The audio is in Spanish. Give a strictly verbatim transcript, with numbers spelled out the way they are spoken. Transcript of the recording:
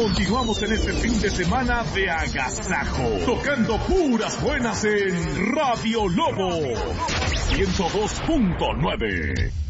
Continuamos en este fin de semana de agasajo, tocando puras buenas en Radio Lobo ciento dos punto nueve.